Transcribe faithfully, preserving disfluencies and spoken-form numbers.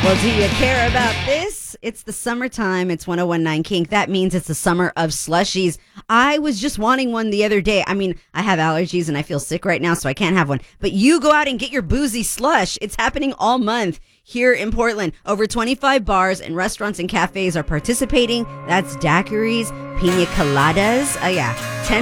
Well, do you care about this? It's the summertime. It's one oh one point nine Kink. That means it's the summer of slushies. I was just wanting one the other day. I mean, I have allergies and I feel sick right now, so I can't have one. But you go out and get your boozy slush. It's happening all month here in Portland. Over twenty-five bars and restaurants and cafes are participating. That's daiquiris, pina coladas. Oh, yeah. ten